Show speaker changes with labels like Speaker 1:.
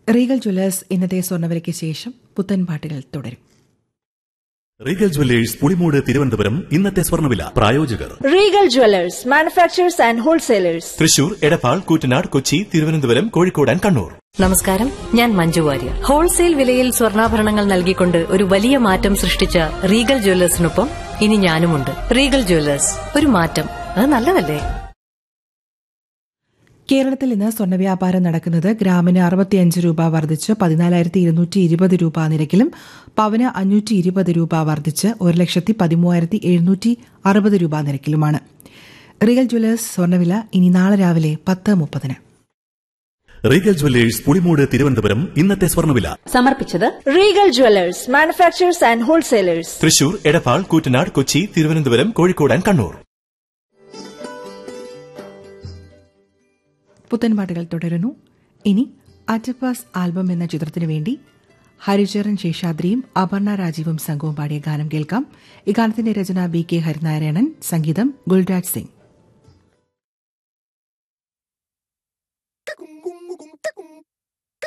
Speaker 1: Regal Jewellers ഇന്നത്തെ സ്വർണ്ണവിലയ്ക്ക് ശേഷം പുത്തൻ പാട്ടുകൾ തുടരും.
Speaker 2: റീഗൽ ജ്വല്ലേഴ്സ് പുളിമൂട് തിരുവനന്തപുരം ഇന്നത്തെ സ്വർണ്ണവില. പ്രായോജകർ
Speaker 3: Regal Jewellers manufacturers and wholesalers,
Speaker 2: Thrissur, Edappal, Koottanad, Kochi, Thiruvananthapuram, Kozhikode and Kannur.
Speaker 4: നമസ്കാരം, ഞാൻ മഞ്ജു വാര്യർ. ഹോൾസെയിൽ വിലയിൽ സ്വർണ്ണാഭരണങ്ങൾ നൽകിക്കൊണ്ട് ഒരു വലിയ മാറ്റം സൃഷ്ടിച്ച റീഗൽ ജ്വല്ലേഴ്സിനൊപ്പം ഇനി ഞാനുമുണ്ട്. റീഗൽ ജ്വല്ലേഴ്സ്, ഒരു മാറ്റം, അത് നല്ലതല്ലേ?
Speaker 1: കേരളത്തിൽ ഇന്ന് സ്വർണ്ണവ്യാപാരം നടക്കുന്നത് ഗ്രാമിന് 65 രൂപ വർദ്ധിച്ച് 14,220 രൂപ നിരക്കിലും പവന് 520 രൂപ വർദ്ധിച്ച് 1,13,760 രൂപ നിരക്കിലുമാണ്. റീഗൽ ജ്വല്ലേഴ്സ് സ്വർണ്ണവില ഇനി നാളെ രാവിലെ 10:30.
Speaker 2: റീഗൽ ജ്വല്ലേഴ്സ് പുളിമൂട് തിരുവനന്തപുരം ഇന്നത്തെ സ്വർണ്ണവില
Speaker 3: സമർപ്പിച്ചത് Regal Jewellers manufacturers and wholesalers,
Speaker 2: Thrissur, Edappal, Koottanad, Kochi, Thiruvananthapuram, Kozhikode and Kannur.
Speaker 1: പുത്തൻ പാട്ടുകൾ തുടരുന്നു. ഇനി അജപ്പാസ് ആൽബം എന്ന ചിത്രത്തിനു വേണ്ടി ഹരിചരൺ ശേഷാദ്രിയും അപർണ രാജീവും സംഘവും പാടിയ ഗാനം കേൾക്കാം. ഈ ഗാനത്തിന്റെ രചന BK ഹരിനാരായണൻ, സംഗീതം ഗുൽരാജ് സിംഗ്.